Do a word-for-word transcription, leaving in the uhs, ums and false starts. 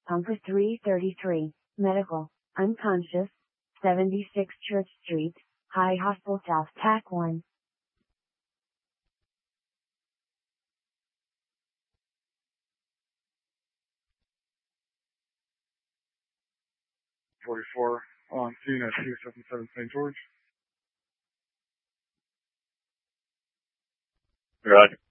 Pumper three thirty-three, medical, unconscious, seventy-six Church Street, High Hospital South, T A C one. forty-four on scene at two seventy-seven Saint George. Roger.